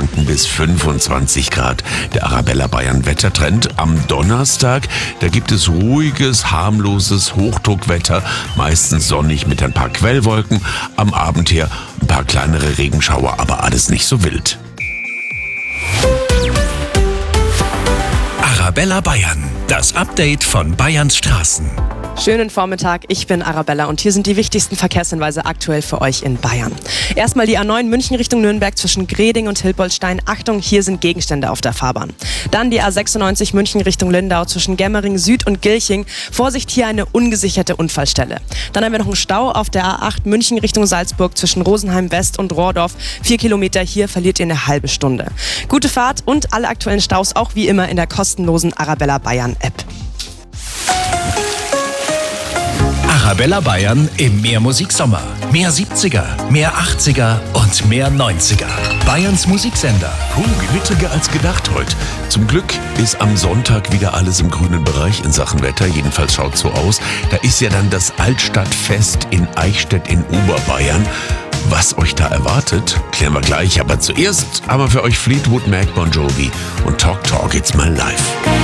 Franken bis 25 Grad. Der Arabella Bayern Wettertrend am Donnerstag, da gibt es ruhiges, harmloses Hochdruckwetter, meistens sonnig mit ein paar Quellwolken. Am Abend her ein paar kleinere Regenschauer, aber alles nicht so wild. Arabella Bayern, das Update von Bayerns Straßen. Schönen Vormittag, ich bin Arabella und hier sind die wichtigsten Verkehrshinweise aktuell für euch in Bayern. Erstmal die A9 München Richtung Nürnberg zwischen Greding und Hilpoltstein. Achtung, hier sind Gegenstände auf der Fahrbahn. Dann die A96 München Richtung Lindau zwischen Gemmering Süd und Gilching. Vorsicht, hier eine ungesicherte Unfallstelle. Dann haben wir noch einen Stau auf der A8 München Richtung Salzburg zwischen Rosenheim West und Rohrdorf. 4 Kilometer, hier verliert ihr eine halbe Stunde. Gute Fahrt und alle aktuellen Staus auch wie immer in der kostenlosen Arabella Bayern App. Arabella Bayern im Mehrmusiksommer. Mehr 70er, mehr 80er und mehr 90er. Bayerns Musiksender. Gewittriger als gedacht heute. Zum Glück ist am Sonntag wieder alles im grünen Bereich in Sachen Wetter. Jedenfalls schaut so aus. Da ist ja dann das Altstadtfest in Eichstätt in Oberbayern. Was euch da erwartet, klären wir gleich. Aber zuerst haben wir für euch Fleetwood Mac, Bon Jovi und Talk Talk It's My Life.